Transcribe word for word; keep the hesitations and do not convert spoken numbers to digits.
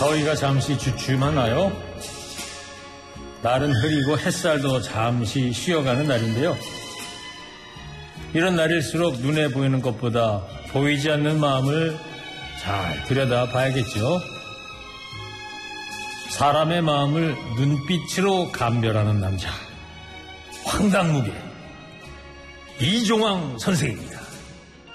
더위가 잠시 주춤하나요? 날은 흐리고 햇살도 잠시 쉬어가는 날인데요. 이런 날일수록 눈에 보이는 것보다 보이지 않는 마음을 잘 들여다봐야겠죠. 사람의 마음을 눈빛으로 감별하는 남자, 황당무계 이종황 선생입니다.